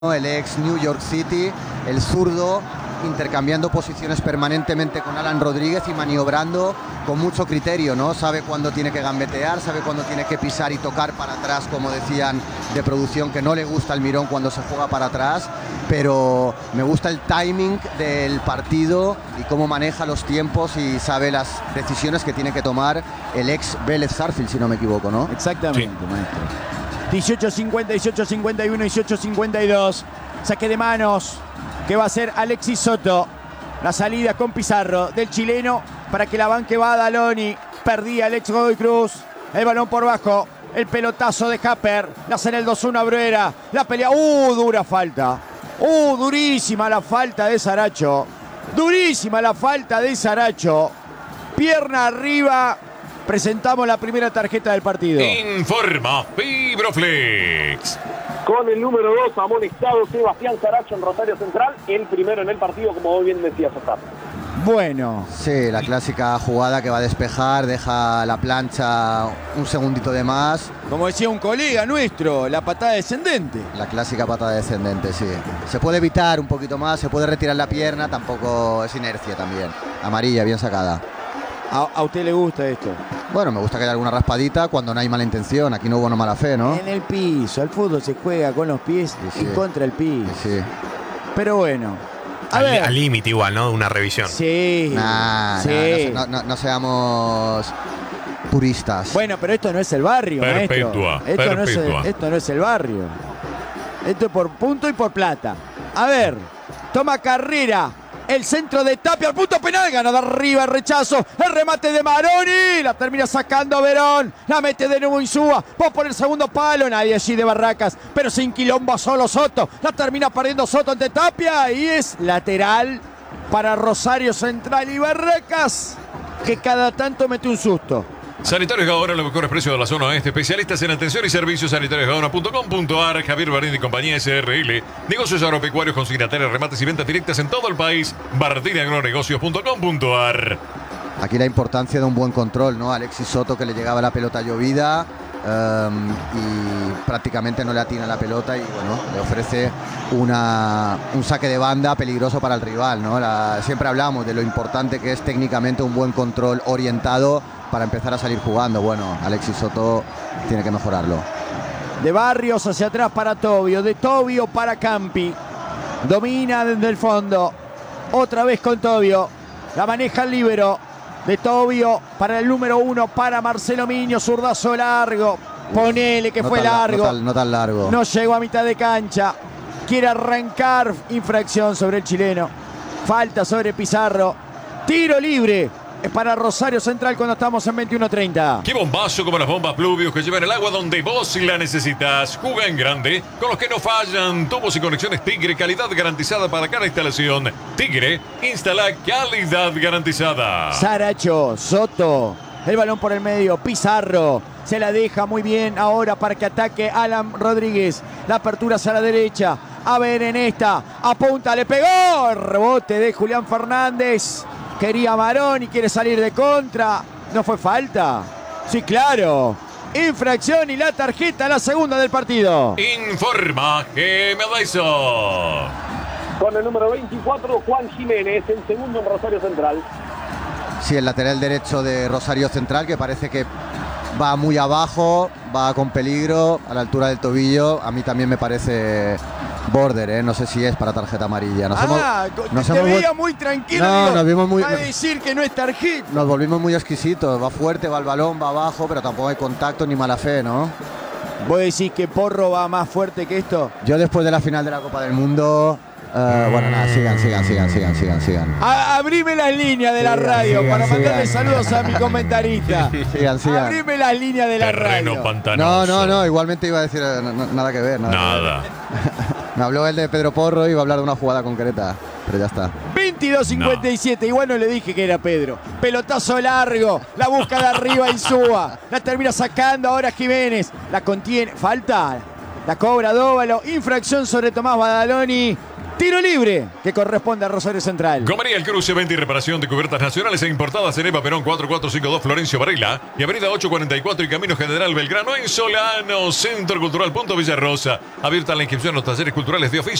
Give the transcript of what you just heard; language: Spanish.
el ex New York City, el zurdo, intercambiando posiciones permanentemente con Alan Rodríguez y maniobrando con mucho criterio, ¿no? Sabe cuándo tiene que gambetear, sabe cuándo tiene que pisar y tocar para atrás, como decían de producción, que no le gusta el mirón cuando se juega para atrás, pero me gusta el timing del partido y cómo maneja los tiempos y sabe las decisiones que tiene que tomar el ex Vélez Sarsfield, si no me equivoco, ¿no? Exactamente, sí, maestro. 18-50, 18-51, 18-52. Saque de manos que va a ser Alexis Soto. La salida con Pizarro del chileno para que la banque va a Daloni. Perdía Alex Godoy Cruz. El balón por bajo. El pelotazo de Happer. La hace en el 2-1 a Bruera. La pelea. Dura falta. Durísima la falta de Saracho. Durísima la falta de Saracho. Pierna arriba. Presentamos la primera tarjeta del partido. Informa Fibroflex. Con el número 2 amonestado Sebastián Saracho en Rosario Central, el primero en el partido, como muy bien decía Oscar. Bueno. Sí, la clásica jugada que va a despejar, deja la plancha un segundito de más. Como decía un colega nuestro, la patada descendente. La clásica patada descendente, sí. Se puede evitar un poquito más, se puede retirar la pierna, tampoco es inercia también. Amarilla, bien sacada. ¿A usted le gusta esto? Bueno, me gusta que haya alguna raspadita cuando no hay mala intención. Aquí no hubo una mala fe, ¿no? En el piso. El fútbol se juega con los pies y contra el piso. Sí. Pero bueno. Al límite igual, ¿no? Una revisión. Sí. No seamos puristas. Bueno, pero esto no es el barrio, Perpetua. Maestro. Esto no es el barrio. Esto es por punto y por plata. A ver. Toma carrera. El centro de Tapia al punto penal, gana de arriba el rechazo, el remate de Maroni, la termina sacando Verón, la mete de nuevo Insúa, va por el segundo palo, nadie allí de Barracas, pero sin quilombo solo Soto, la termina perdiendo Soto ante Tapia y es lateral para Rosario Central y Barracas, que cada tanto mete un susto. Sanitarios Gaona, los mejores precios de la zona oeste. Especialistas en atención y servicios. sanitariosgaona.com.ar. Javier Barín y compañía SRL. Negocios agropecuarios, consignatarios, remates y ventas directas en todo el país. bardinaagronegocios.com.ar. Aquí la importancia de un buen control, ¿no? Alexis Soto, que le llegaba la pelota llovida y prácticamente no le atina la pelota y bueno, le ofrece un saque de banda peligroso para el rival, ¿no? Siempre hablamos de lo importante que es técnicamente un buen control orientado para empezar a salir jugando. Bueno, Alexis Soto tiene que mejorarlo. De Barrios hacia atrás para Tobio, de Tobio para Campi. Domina desde el fondo. Otra vez con Tobio. La maneja el líbero. De Tobio para el número 1 para Marcelo Miño. Zurdazo largo. Ponele que fue largo. No tan largo. No llegó a mitad de cancha. Quiere arrancar. Infracción sobre el chileno. Falta sobre Pizarro. Tiro libre. Es para Rosario Central cuando estamos en 21:30. ¡Qué bombazo como las bombas Pluvius que llevan el agua donde vos la necesitas! Juega en grande con los que no fallan. Tubos y conexiones Tigre, calidad garantizada para cada instalación. Tigre, instala calidad garantizada. Saracho, Soto, el balón por el medio, Pizarro. Se la deja muy bien ahora para que ataque Alan Rodríguez. La apertura hacia la derecha. A ver en esta. Apunta, le pegó. El rebote de Julián Fernández. Quería Marón y quiere salir de contra. ¿No fue falta? Sí, claro. Infracción y la tarjeta, la segunda del partido. Informa Gemelaizo. Con el número 24, Juan Jiménez, el segundo en Rosario Central. Sí, el lateral derecho de Rosario Central, que parece que va muy abajo, va con peligro, a la altura del tobillo. A mí también me parece border, no sé si es para tarjeta amarilla. Te veía muy tranquilo. No, nos vimos muy... Va a decir que no es tarjeta. Nos volvimos muy exquisitos. Va fuerte, va el balón, va abajo, pero tampoco hay contacto ni mala fe, ¿no? ¿Vos decís que Porro va más fuerte que esto? Yo después de la final de la Copa del Mundo... bueno, nada, sigan. Abrime las líneas de la radio para mandarle saludos a mi comentarista. Sigan. Abrime las líneas de la radio. Pantanoso. No, igualmente iba a decir nada que ver. Nada. Me habló el de Pedro Porro y iba a hablar de una jugada concreta, pero ya está. 22-57, igual no le dije que era Pedro. Pelotazo largo, la busca de arriba Insúa. La termina sacando ahora Jiménez. La contiene, falta, la cobra Dóvalo. Infracción sobre Tomás Badaloni. Tiro libre que corresponde a Rosario Central. Comería El Cruce, venta y reparación de cubiertas nacionales e importadas en Eva Perón 4452 Florencio Varela y avenida 844 y Camino General Belgrano en Solano. Centro Cultural Punto Villarrosa. Abierta la inscripción a los talleres culturales de oficio.